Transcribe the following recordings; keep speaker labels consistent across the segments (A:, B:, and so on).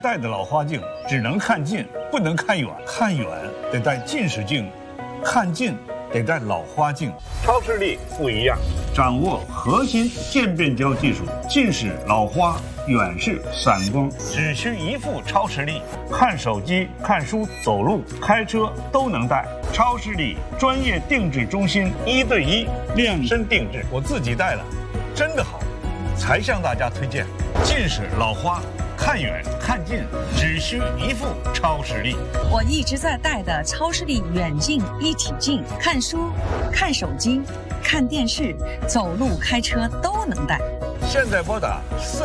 A: 戴的老花镜只能看近，不能看远，看远得戴近视镜，看近得戴老花镜。超视力不一样，掌握核心渐变焦技术，近视、老花、远视、散光，只需一副超视力，看手机、看书、走路、开车都能戴。超视力专业定制中心，1对1量身定制，我自己戴了，真的好，才向大家推荐。近视、老花。看远看近只需一副超视力。
B: 我一直在戴的超视力远近一体镜，看书、看手机、看电视、走路、开车都能戴。
A: 现在拨打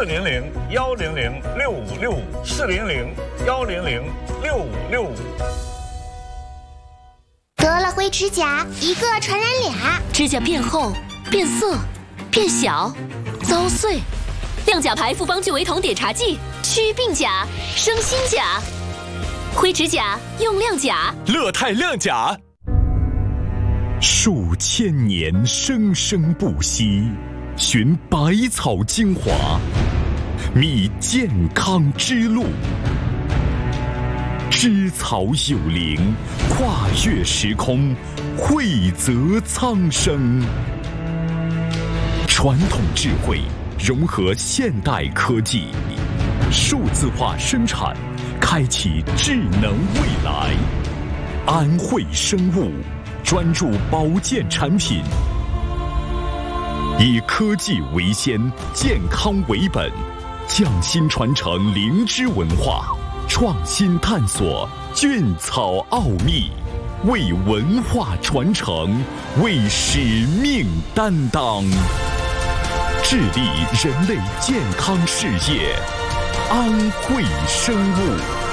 A: 400-100-6565，400-100-6565。
C: 得了灰指甲，一个传染俩，
D: 指甲变厚、变色、变小、遭碎。亮甲牌复方聚维酮碘茶剂，祛病甲，生新甲。灰指甲用亮甲，
E: 乐泰亮甲。数千年生生不息，寻百草精华，觅健康之路。知草有灵，跨越时空，汇泽苍生。传统智慧融合现代科技，数字化生产，开启智能未来。安慧生物专注保健产品，以科技为先，健康为本，匠心传承灵芝文化，创新探索菌草奥秘，为文化传承，为使命担当。致力人类健康事业，安慧生物。